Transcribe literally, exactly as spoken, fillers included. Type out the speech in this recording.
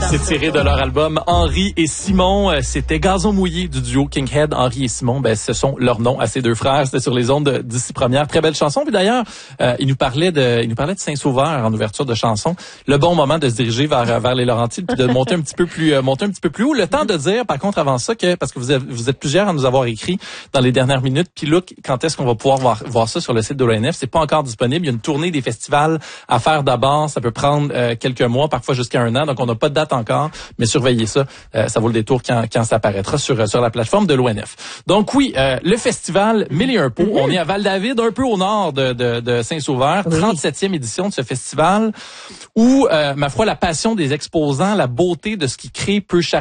C'est tiré de leur album Henri et Simon. C'était Gazon mouillé du duo Kinghead. Henri et Simon, ben ce sont leurs noms à ces deux frères. C'était sur les ondes d'Ici Première. Très belle chanson. Puis d'ailleurs, euh, il nous parlait de, il nous parlait de Saint-Sauveur en ouverture de chanson. Le bon moment de se diriger vers vers les Laurentides puis de monter un petit peu plus, euh, monter un petit peu plus haut. Le temps de dire, par contre, avant ça, que parce que vous êtes, vous êtes plusieurs à nous avoir écrit dans les dernières minutes. Puis Luc, quand est-ce qu'on va pouvoir voir, voir ça sur le site de l'O N F? C'est pas encore disponible. Il y a une tournée des festivals à faire d'abord. Ça peut prendre euh, quelques mois, parfois jusqu'à un an. Donc on n'a pas de date encore, mais surveillez ça. Euh, ça vaut le détour quand, quand ça apparaîtra sur, sur la plateforme de l'O N F. Donc oui, euh, le festival Mille et un pots. Mm-hmm. On est à Val-David, un peu au nord de, de, de Saint-Sauveur. Oui. trente-septième édition de ce festival où, euh, ma foi, la passion des exposants, la beauté de ce qui crée peut charmer.